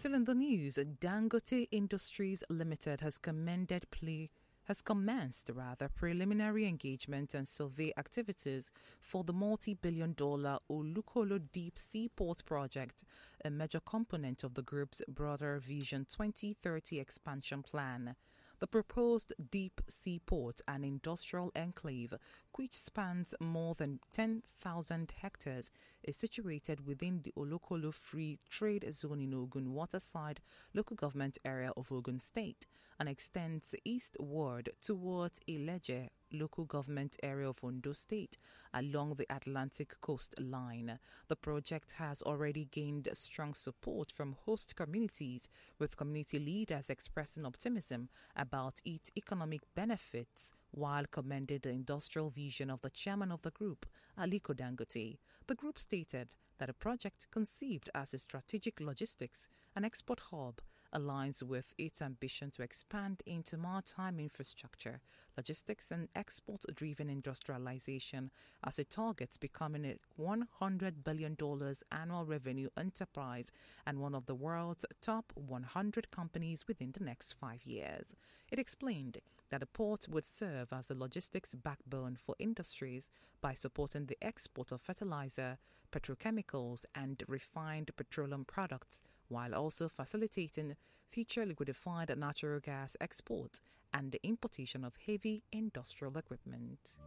Still in the news, Dangote Industries Limited has commenced preliminary engagement and survey activities for the multi-billion-dollar Olukolo Deep Seaport project, a major component of the group's broader Vision 2030 expansion plan. The proposed deep seaport, an industrial enclave which spans more than 10,000 hectares, is situated within the Olukolo Free Trade Zone in Ogun Waterside local government area of Ogun State and extends eastward towards Ileje local government area of Ondo State along the Atlantic Coast Line. The project has already gained strong support from host communities, with community leaders expressing optimism about its economic benefits while commending the industrial vision of the chairman of the group, Aliko Dangote. The group stated that a project conceived as a strategic logistics and export hub aligns with its ambition to expand into maritime infrastructure, logistics and export-driven industrialization as it targets becoming a $100 billion annual revenue enterprise and one of the world's top 100 companies within the next 5 years. It explained that the port would serve as the logistics backbone for industries by supporting the export of fertilizer, petrochemicals, and refined petroleum products, while also facilitating future liquefied natural gas exports and the importation of heavy industrial equipment.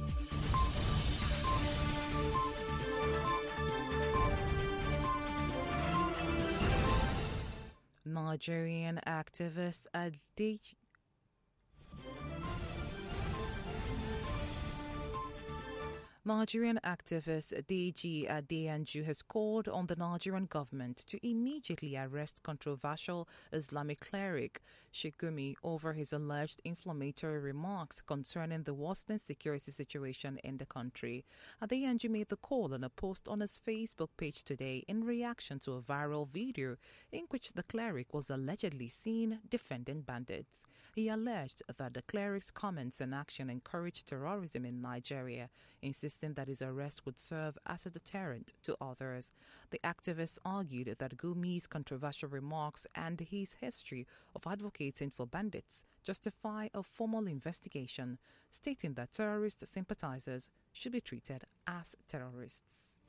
Nigerian activist Deji Adeyanju has called on the Nigerian government to immediately arrest controversial Islamic cleric Shekumi over his alleged inflammatory remarks concerning the worsening security situation in the country. Adeyanju made the call in a post on his Facebook page today in reaction to a viral video in which the cleric was allegedly seen defending bandits. He alleged that the cleric's comments and action encouraged terrorism in Nigeria, insisting that his arrest would serve as a deterrent to others. The activist argued that Gumi's controversial remarks and his history of advocating for bandits justify a formal investigation, stating that terrorist sympathizers should be treated as terrorists.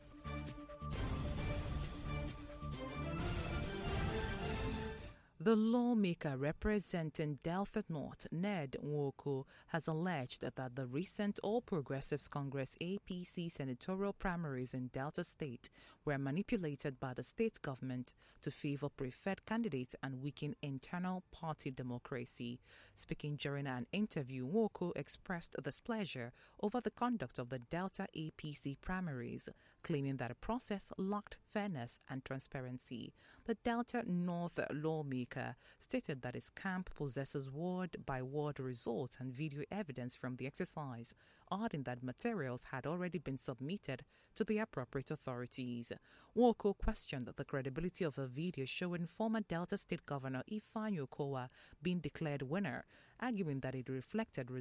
The lawmaker representing Delta North, Ned Nwoko, has alleged that the recent All Progressives Congress APC senatorial primaries in Delta State were manipulated by the state government to favor preferred candidates and weaken internal party democracy. Speaking during an interview, Nwoko expressed displeasure over the conduct of the Delta APC primaries, claiming that the process lacked fairness and transparency. The Delta North lawmaker stated that his camp possesses word-by-word results and video evidence from the exercise, adding that materials had already been submitted to the appropriate authorities. Nwoko questioned the credibility of a video showing former Delta State Governor Ifeanyi Okowa being declared winner, arguing that it reflected